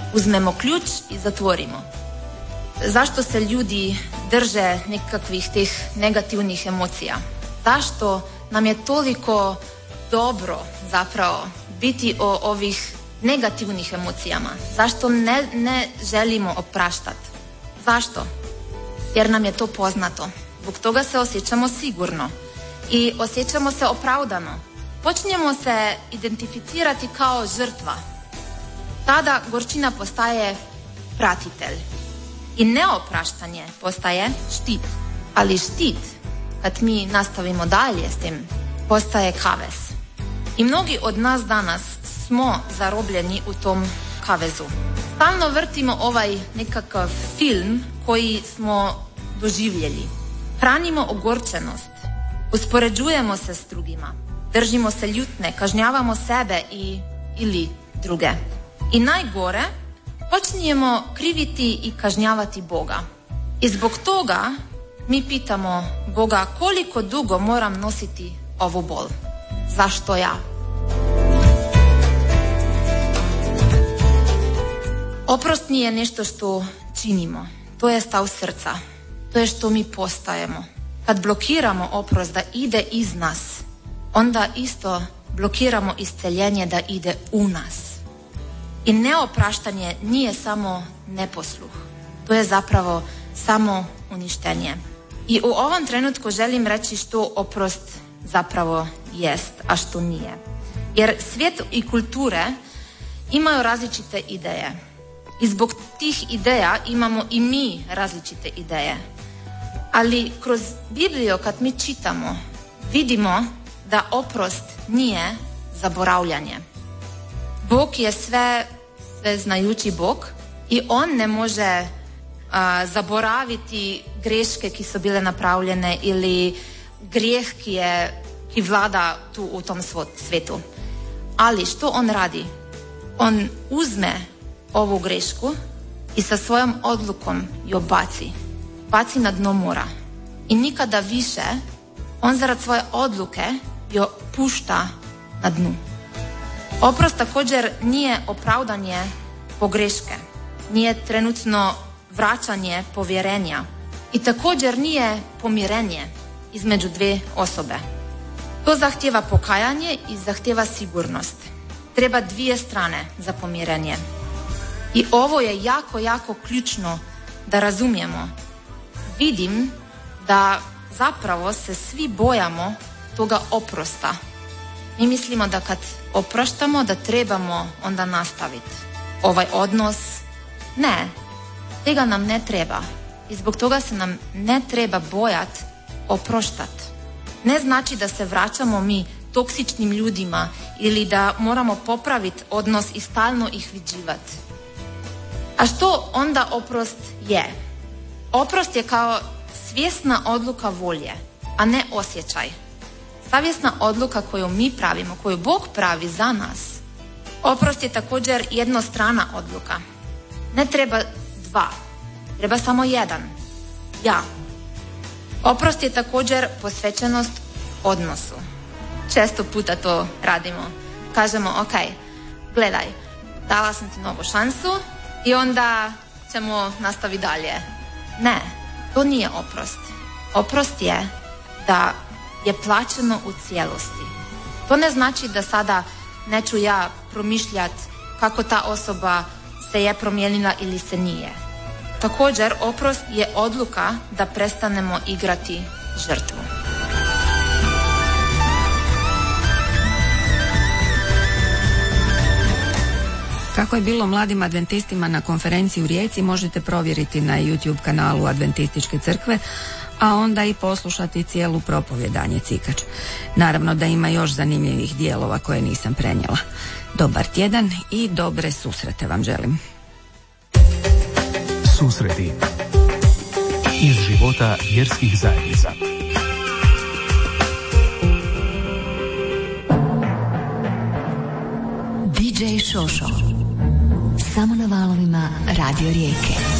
uzmemo ključ i zatvorimo. Zašto se ljudi drže nekakvih tih negativnih emocija? Zašto nam je toliko dobro zapravo biti o ovih negativnih emocijama? Zašto ne želimo opraštati? Zašto? Jer nam je to poznato. Zbog toga se osjećamo sigurno i osjećamo se opravdano. Počinjemo se identificirati kao žrtva. Tada gorčina postaje pratitelj i neopraštanje postaje štit. Ali štit, kad mi nastavimo dalje s tim, postaje kavez. I mnogi od nas danas smo zarobljeni u tom kavezu. Stalno vrtimo ovaj nekakav film koji smo doživjeli. Hranimo ogorčenost, uspoređujemo se s drugima, držimo se ljutne, kažnjavamo sebe ili druge. I najgore, počinjemo kriviti i kažnjavati Boga. I zbog toga mi pitamo Boga koliko dugo moram nositi ovu bol. Zašto ja? Oprost nije nešto što činimo. To je stav srca. To je što mi postajemo. Kad blokiramo oprost da ide iz nas, onda isto blokiramo isceljenje da ide u nas. I neopraštanje nije samo neposluh. To je zapravo samo uništenje. I u ovom trenutku želim reći što oprost zapravo jest, a što nije. Jer svijet i kulture imaju različite ideje. I zbog tih ideja imamo i mi različite ideje. Ali kroz Bibliju kad mi čitamo, vidimo da oprost nije zaboravljanje. Bog je sve znajući Bog i on ne može zaboraviti greške ki so bile napravljene ili grijeh ki vlada tu u tom svetu. Ali što on radi? On uzme ovu grešku i sa svojom odlukom jo baci na dno mora. I nikada više on zarad svoje odluke jo pušta na dnu. Oprost također nije opravdanje pogreške, nije trenutno vraćanje povjerenja i također nije pomirenje između dve osobe. To zahtjeva pokajanje i zahtjeva sigurnost. Treba dvije strane za pomirenje. I ovo je jako, jako ključno da razumijemo. Vidim da zapravo se svi bojamo toga oprosta. Mi mislimo da kad opraštamo da trebamo onda nastaviti ovaj odnos. Ne, tega nam ne treba. I zbog toga se nam ne treba bojati oproštati. Ne znači da se vraćamo mi toksičnim ljudima ili da moramo popraviti odnos i stalno ih viđivati. A što onda oprost je? Oprost je kao svjesna odluka volje, a ne osjećaj. Savjesna odluka koju mi pravimo, koju Bog pravi za nas. Oprost je također jednostrana odluka. Ne treba dva, treba samo jedan. Ja. Oprost je također posvećenost odnosu. Često puta to radimo. Kažemo, ok, gledaj, dala sam ti novu šansu i onda ćemo nastaviti dalje. Ne, to nije oprost. Oprost je da je plaćeno u cijelosti. To ne znači da sada neću ja promišljati kako ta osoba se je promijenila ili se nije. Također, oprost je odluka da prestanemo igrati žrtvu. Kako je bilo mladim adventistima na konferenciji u Rijeci možete provjeriti na YouTube kanalu Adventističke crkve, a onda i poslušati cijelu propovjedanje Cikač. Naravno da ima još zanimljivih dijelova koje nisam prenijela. Dobar tjedan i dobre susrete vam želim. Susreti iz života vjerskih zajednica. DJ Šošo. Samo na valovima Radio Rijeke.